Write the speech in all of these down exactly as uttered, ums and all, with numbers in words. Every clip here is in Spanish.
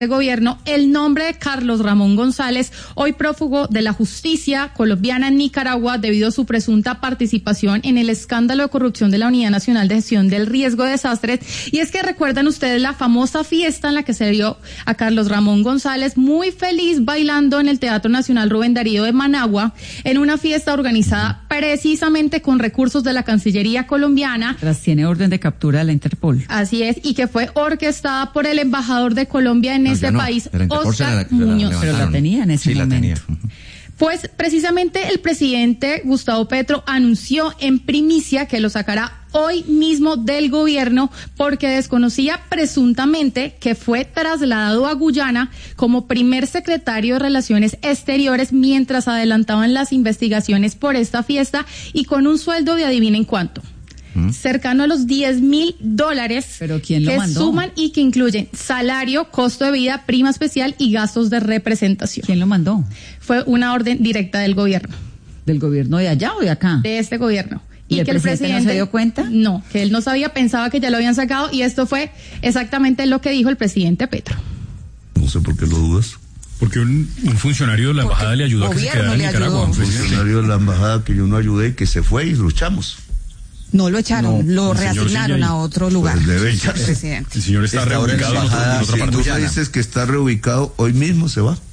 de gobierno el nombre de Carlos Ramón González, hoy prófugo de la justicia colombiana en Nicaragua debido a su presunta participación en el escándalo de corrupción de la Unidad Nacional de Gestión del Riesgo de Desastres. Y es que recuerdan ustedes la famosa fiesta en la que se vio a Carlos Ramón González muy feliz bailando en el Teatro Nacional Rubén Darío de Managua, en una fiesta organizada precisamente con recursos de la Cancillería colombiana. Tras tiene orden de captura de la Interpol. Así es, y que fue orquestada por el embajador de Colombia en no, este no. país, Oscar la, Muñoz. La Pero la tenía en ese sí, momento. La tenía. Pues precisamente el presidente Gustavo Petro anunció en primicia que lo sacará hoy mismo del gobierno porque desconocía presuntamente que fue trasladado a Guyana como primer secretario de Relaciones Exteriores mientras adelantaban las investigaciones por esta fiesta y con un sueldo de adivinen cuánto. ¿Mm? Cercano a los diez mil dólares. ¿Pero quién lo que mandó? Suman y que incluyen salario, costo de vida, prima especial y gastos de representación. ¿Quién lo mandó? Fue una orden directa del gobierno. ¿Del gobierno de allá o de acá? De este gobierno. ¿Y, ¿Y el que presidente el presidente no se dio cuenta? No, que él no sabía, pensaba que ya lo habían sacado y esto fue exactamente lo que dijo el presidente Petro. No sé por qué lo dudas. Porque un, un funcionario de la embajada le ayudó a que se quedara en Nicaragua. Un funcionario de la embajada que yo no ayudé y que se fue y luchamos. No lo echaron, no, lo reasignaron a otro lugar. Pues debe echarse. Presidente. El señor está, está reubicado en, embajada, en otra parte. Si tú me dices que está reubicado, hoy mismo se va.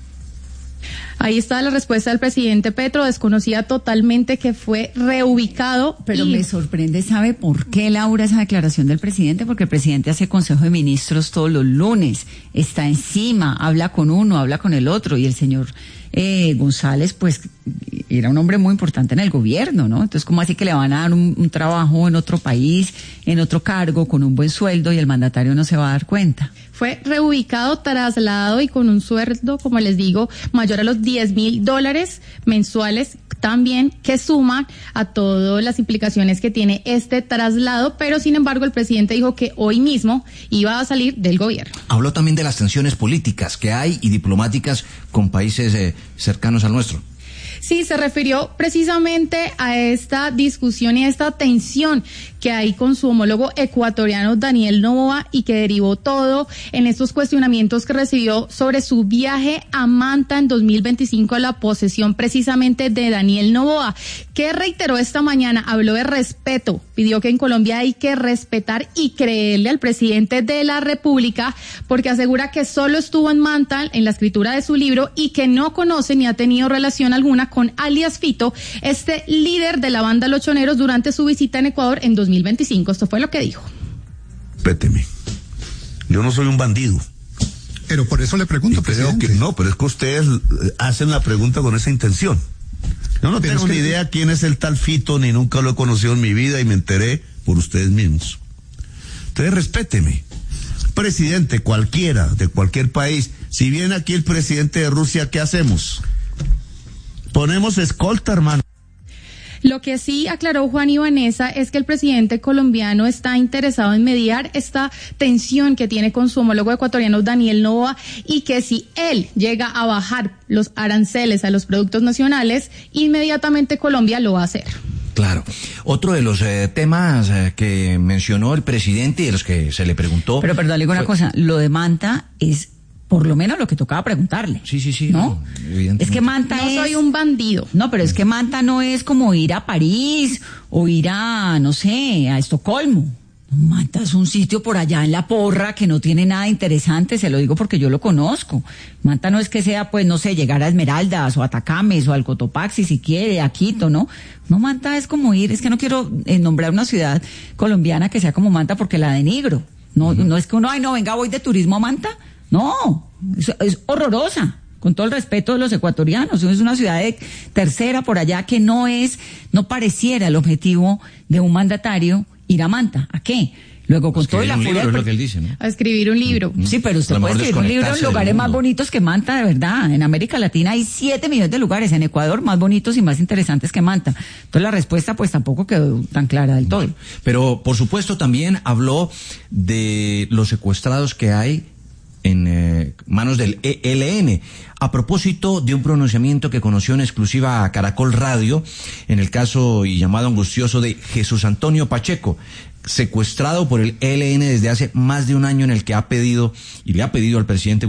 Ahí está la respuesta del presidente Petro, desconocía totalmente que fue reubicado. Pero y... me sorprende, ¿sabe por qué, Laura, esa declaración del presidente? Porque el presidente hace consejo de ministros todos los lunes, está encima, habla con uno, habla con el otro, y el señor eh, González, pues, era un hombre muy importante en el gobierno, ¿no? Entonces, ¿cómo así que le van a dar un, un trabajo en otro país, en otro cargo, con un buen sueldo, y el mandatario no se va a dar cuenta? Fue reubicado, trasladado y con un sueldo, como les digo, mayor a los diez mil dólares mensuales también, que suman a todas las implicaciones que tiene este traslado, pero sin embargo el presidente dijo que hoy mismo iba a salir del gobierno. Habló también de las tensiones políticas que hay y diplomáticas con países eh, cercanos al nuestro. Sí, se refirió precisamente a esta discusión y a esta tensión que hay con su homólogo ecuatoriano Daniel Noboa y que derivó todo en estos cuestionamientos que recibió sobre su viaje a Manta en dos mil veinticinco a la posesión precisamente de Daniel Noboa, que reiteró esta mañana, habló de respeto, pidió que en Colombia hay que respetar y creerle al presidente de la República porque asegura que solo estuvo en Manta en la escritura de su libro y que no conoce ni ha tenido relación alguna con alias Fito, este líder de la banda Los Choneros durante su visita en Ecuador en dos mil veinticinco. Esto fue lo que dijo. Respéteme. Yo no soy un bandido. Pero por eso le pregunto, presidente. Que, no, pero es que ustedes hacen la pregunta con esa intención. Yo no pero tengo es que... ni idea quién es el tal Fito, ni nunca lo he conocido en mi vida y me enteré por ustedes mismos. Entonces respéteme. Presidente cualquiera, de cualquier país, si viene aquí el presidente de Rusia, ¿qué hacemos? Ponemos escolta, hermano. Lo que sí aclaró Juan y Vanessa es que el presidente colombiano está interesado en mediar esta tensión que tiene con su homólogo ecuatoriano Daniel Noboa y que si él llega a bajar los aranceles a los productos nacionales, inmediatamente Colombia lo va a hacer. Claro. Otro de los eh, temas eh, que mencionó el presidente y de los que se le preguntó... Pero perdón, le digo una fue... cosa, lo de Manta es... por lo menos lo que tocaba preguntarle. Sí, sí, sí. ¿No? no es que Manta no es... soy un bandido. No, pero es que Manta no es como ir a París o ir a, no sé, a Estocolmo. Manta es un sitio por allá en la porra que no tiene nada interesante, se lo digo porque yo lo conozco. Manta no es que sea, pues, no sé, llegar a Esmeraldas o a Atacames o al Cotopaxi si quiere, a Quito, ¿no? No, Manta es como ir, es que no quiero eh, nombrar una ciudad colombiana que sea como Manta porque la denigro. No, uh-huh. no es que uno, ay, no, venga, voy de turismo a Manta. No, es, es horrorosa, con todo el respeto de los ecuatorianos. Es una ciudad de tercera por allá que no es, no pareciera el objetivo de un mandatario ir a Manta. ¿A qué? Luego con todo la furia es lo que él dice, ¿no? A escribir un libro. Sí, pero usted puede escribir un libro en lugares más bonitos que Manta, de verdad. En América Latina hay siete millones de lugares, en Ecuador más bonitos y más interesantes que Manta. Entonces la respuesta pues tampoco quedó tan clara del todo. Bueno, pero por supuesto también habló de los secuestrados que hay en eh, manos del E L N, a propósito de un pronunciamiento que conoció en exclusiva a Caracol Radio en el caso y llamado angustioso de Jesús Antonio Pacheco, secuestrado por el E L N desde hace más de un año, en el que ha pedido y le ha pedido al presidente